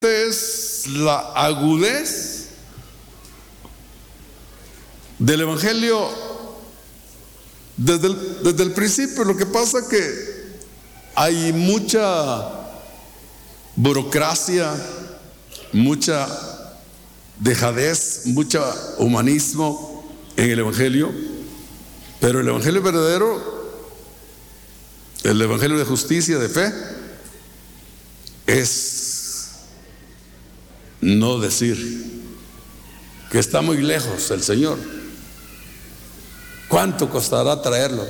es la agudez del Evangelio desde el principio. Lo que pasa es que hay mucha burocracia, mucha dejadez, mucho humanismo en el Evangelio, pero el Evangelio verdadero, el Evangelio de justicia, de fe, es no decir que está muy lejos el Señor. ¿Cuánto costará traerlo?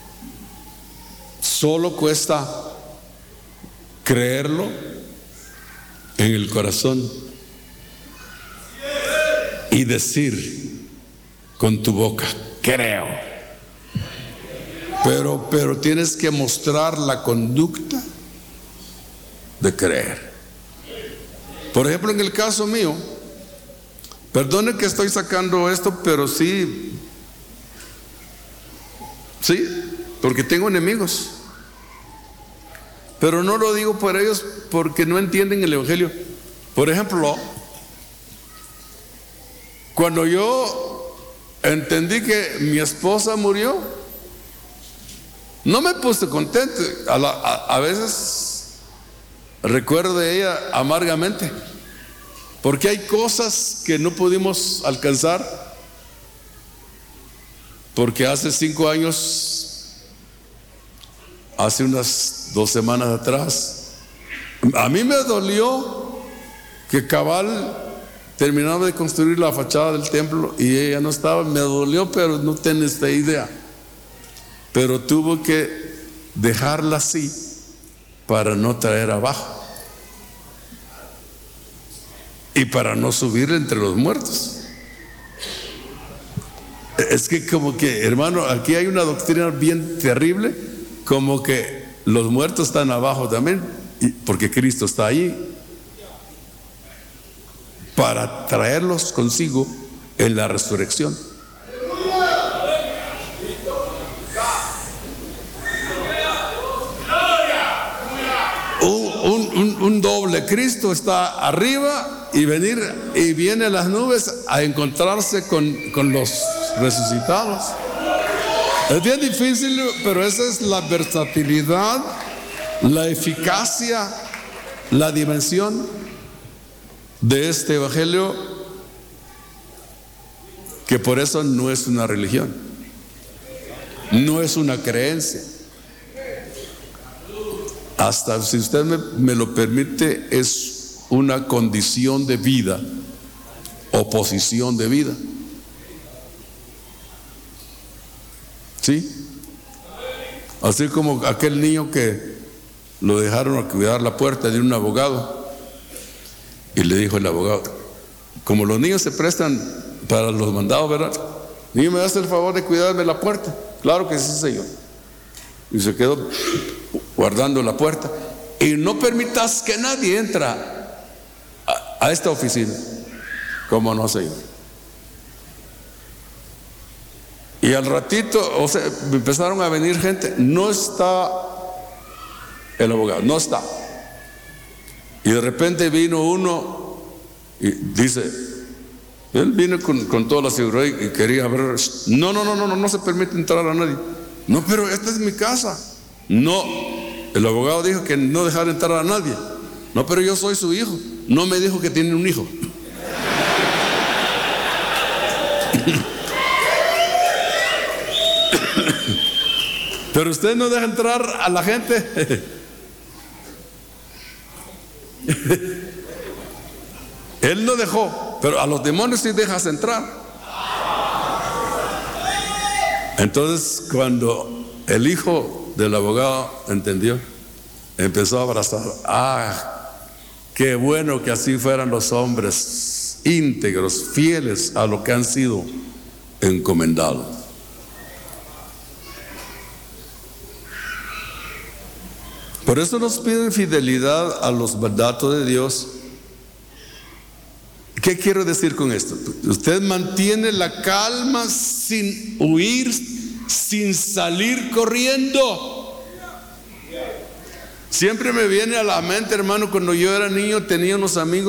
Solo cuesta creerlo en el corazón y decir con tu boca, creo. Pero tienes que mostrar la conducta de creer. Por ejemplo, en el caso mío, perdone que estoy sacando esto, pero sí, porque tengo enemigos. Pero no lo digo por ellos porque no entienden el Evangelio. Por ejemplo, cuando yo entendí que mi esposa murió, no me puse contento. A veces recuerdo de ella amargamente, porque hay cosas que no pudimos alcanzar, porque hace 5 años, hace unas 2 semanas atrás, a mí me dolió que cabal terminaba de construir la fachada del templo y ella no estaba. Me dolió, pero no tenés esta idea. Pero tuvo que dejarla así para no traer abajo y para no subir entre los muertos. Es que como que, hermano, aquí hay una doctrina bien terrible, como que los muertos están abajo también, porque Cristo está ahí para traerlos consigo en la resurrección. Un doble. Cristo está arriba y viene a las nubes a encontrarse con los resucitados. Es bien difícil, pero esa es la versatilidad, la eficacia, la dimensión de este Evangelio, que por eso no es una religión, no es una creencia. Hasta, si usted me lo permite, es una condición de vida o posición de vida. ¿Sí? Así como aquel niño que lo dejaron a cuidar la puerta de un abogado, y le dijo el abogado, como los niños se prestan para los mandados, ¿verdad? Niño, ¿me das el favor de cuidarme la puerta? Claro que sí, señor. Y se quedó guardando la puerta. Y no permitas que nadie entre a esta oficina. ¿Cómo no, señor? Y al ratito, empezaron a venir gente. No está el abogado, no está. Y de repente vino uno y dice, él vino con toda la seguridad y quería ver. No se permite entrar a nadie. No, pero esta es mi casa. No, el abogado dijo que no dejara entrar a nadie. No, pero yo soy su hijo. No me dijo que tiene un hijo. Pero usted no deja entrar a la gente. Él no dejó, pero a los demonios sí dejas entrar. Entonces, cuando el hijo del abogado entendió, empezó a abrazar. Qué bueno que así fueran los hombres íntegros, fieles a lo que han sido encomendados. Por eso nos piden fidelidad a los mandatos de Dios. ¿Qué quiero decir con esto? Usted mantiene la calma sin huir, sin salir corriendo. Siempre me viene a la mente, hermano, cuando yo era niño tenía unos amigos